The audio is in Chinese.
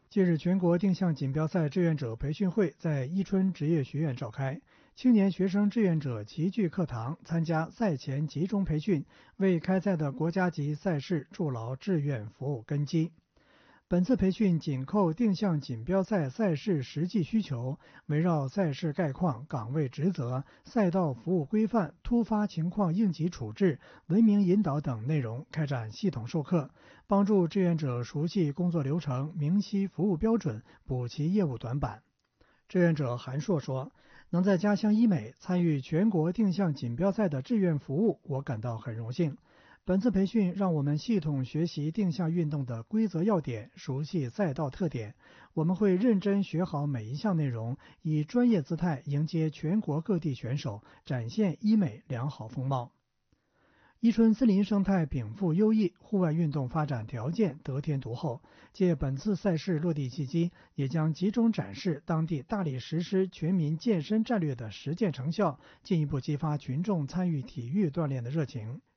近日，全国定向锦标赛志愿者培训会在伊春职业学院召开，青年学生志愿者齐聚课堂，参加赛前集中培训，为开赛的国家级赛事筑牢志愿服务根基。本次培训紧扣定向锦标赛赛事实际需求，围绕赛事概况、岗位职责、赛道服务规范、突发情况应急处置、文明引导等内容开展系统授课，帮助志愿者熟悉工作流程，明晰服务标准，补齐业务短板。志愿者韩硕说：“能在家乡医美参与全国定向锦标赛的志愿服务，我感到很荣幸。本次培训让我们系统学习定向运动的规则要点，熟悉赛道特点。我们会认真学好每一项内容，以专业姿态迎接全国各地选手，展现医美良好风貌。”伊春森林生态禀赋优异，户外运动发展条件得天独厚。借本次赛事落地契机，也将集中展示当地大力实施全民健身战略的实践成效，进一步激发群众参与体育锻炼的热情。